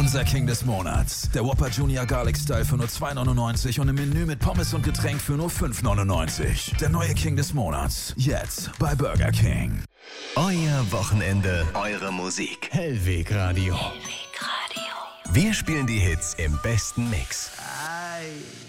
Unser King des Monats. Der Whopper Junior Garlic Style für nur 2,99 und im Menü mit Pommes und Getränk für nur 5,99. Der neue King des Monats. Jetzt bei Burger King. Euer Wochenende, eure Musik. Hellweg Radio. Wir spielen die Hits im besten Mix. Ay.